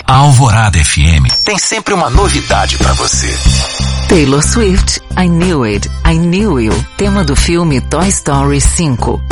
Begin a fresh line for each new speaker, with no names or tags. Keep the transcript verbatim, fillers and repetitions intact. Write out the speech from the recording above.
A Alvorada F M tem sempre uma novidade pra você.
Taylor Swift, I Knew It, I Knew You, tema do filme Toy Story cinco.